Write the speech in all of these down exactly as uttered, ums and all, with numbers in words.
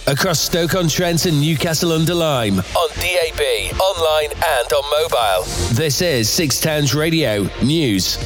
across Stoke-on-Trent and Newcastle-under-Lyme, on D A B, online and on mobile. This is Six Towns Radio News.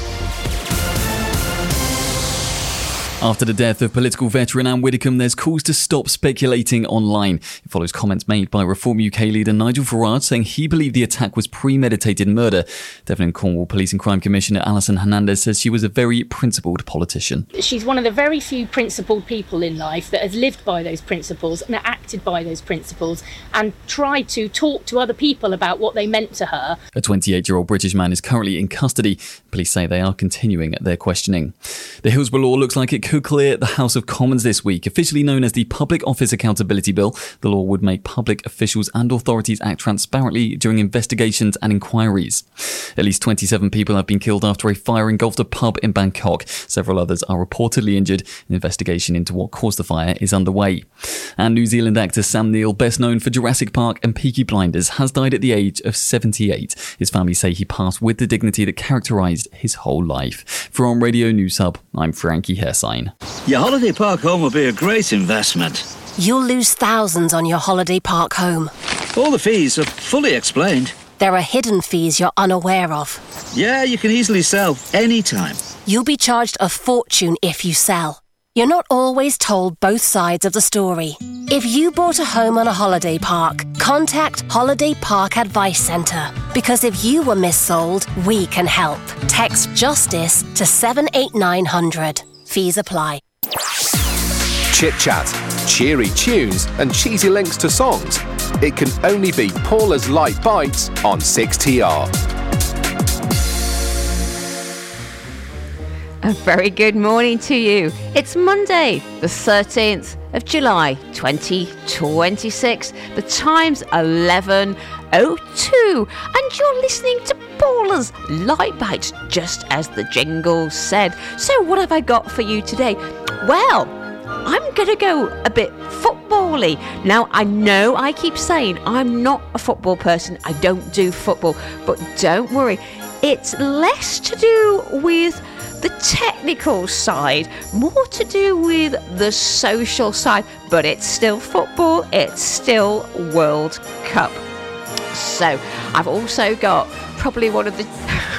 After the death of political veteran Anne Widdecombe, there's calls to stop speculating online. It follows comments made by Reform U K leader Nigel Farage saying he believed the attack was premeditated murder. Devon and Cornwall Police and Crime Commissioner Alison Hernandez says she was a very principled politician. She's one of the very few principled people in life that has lived by those principles and acted by those principles and tried to talk to other people about what they meant to her. A twenty-eight-year-old British man is currently in custody. Police say they are continuing their questioning. The Hillsborough law looks like it could clear the House of Commons this week. Officially known as the Public Office Accountability Bill, the law would make public officials and authorities act transparently during investigations and inquiries. At least twenty-seven people have been killed after a fire engulfed a pub in Bangkok. Several others are reportedly injured. An investigation into what caused the fire is underway. And New Zealand actor Sam Neill, best known for Jurassic Park and Peaky Blinders, has died at the age of seventy-eight. His family say he passed with the dignity that characterised his whole life. For On Radio News Hub, I'm Frankie Hairsign. Your holiday park home will be a great investment. You'll lose thousands on your holiday park home. All the fees are fully explained. There are hidden fees you're unaware of. Yeah, you can easily sell anytime. You'll be charged a fortune if you sell. You're not always told both sides of the story. If you bought a home on a holiday park, contact Holiday Park Advice Centre. Because if you were missold, we can help. Text JUSTICE to seven eight nine hundred. Fees apply. Chit chat, cheery tunes and cheesy links to songs. It can only be Paula's Light Bites on six T R. A very good morning to you. It's Monday, the thirteenth of July, twenty twenty-six. The time's eleven oh two, and you're listening to Paula's Light Bites, just as the jingle said. So what have I got for you today? Well, I'm going to go a bit football-y. Now, I know I keep saying I'm not a football person. I don't do football. But don't worry. It's less to do with the technical side, more to do with the social side. But it's still football. It's still World Cup. So, I've also got probably one of the...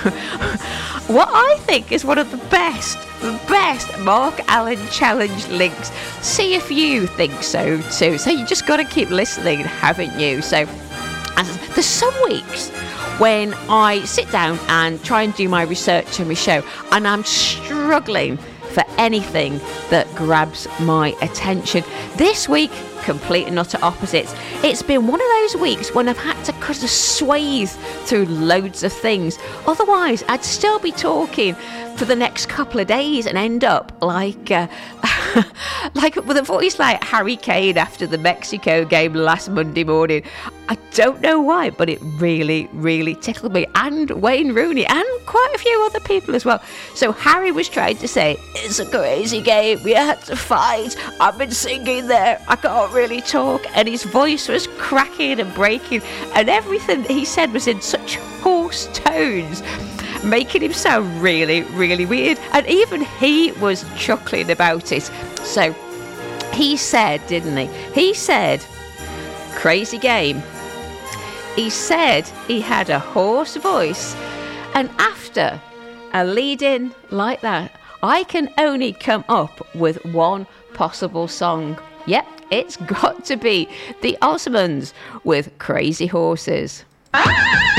what I think is one of the best, the best Mark Allen Challenge links. See if you think so too. So you just got to keep listening, haven't you? So as, there's some weeks when I sit down and try and do my research and my show, and I'm struggling for anything that grabs my attention. This week, complete and utter opposites. It's been one of those weeks when I've had to kind of swathe through loads of things. Otherwise, I'd still be talking for the next couple of days and end up like uh, like with a voice like Harry Kane after the Mexico game last Monday morning. I don't know why, but it really, really tickled me, and Wayne Rooney, and quite a few other people as well. So Harry was trying to say, it's a crazy game, we had to fight, I've been singing there, I can't really talk, and his voice was cracking and breaking, and everything he said was in such hoarse tones, making him sound really, really weird. And even he was chuckling about it. So he said, didn't he? He said, crazy game. He said he had a hoarse voice. And after a lead-in like that, I can only come up with one possible song. Yep, it's got to be the Osmonds with Crazy Horses.